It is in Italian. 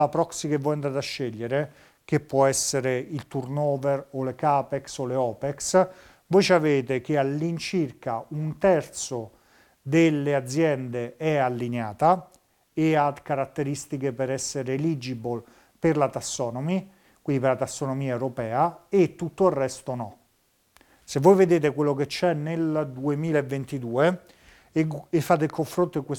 la proxy che voi andate a scegliere, che può essere il turnover o le capex o le opex, voi avete che all'incirca un terzo delle aziende è allineata e ha caratteristiche per essere eligible per la taxonomy, quindi per la tassonomia europea, e tutto il resto no. Se voi vedete quello che c'è nel 2022 e fate il confronto in questo